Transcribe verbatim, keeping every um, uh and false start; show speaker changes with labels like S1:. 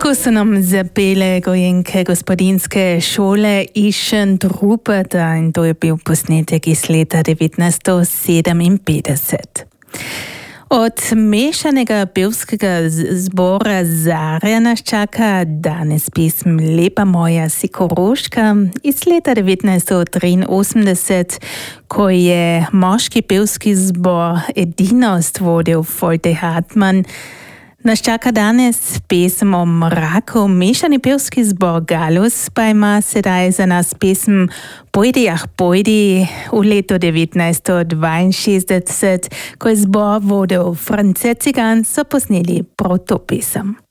S1: Tako so nam zapele gojenke gospodinske šole Išen Drupata in to je bil posnetek iz leta devetnajststo sedeminpetdeset. Od mešanega pevskega zbora Zarja nas čaka danes pesem Lepa moja Sikoroška iz leta devetnajststo triinosemdeset, ko je moški pevski zbor Edinost vodil Volte Hartmann. Nas čaka danes pesem o mraku. Mešani pevski zbor Galus pa ima sedaj za nas pesem Pojdi, ah pojdi v letu devetnajststo dvainšestdeset, ko je zbor vodil France Cigan, so posneli prav to pesem.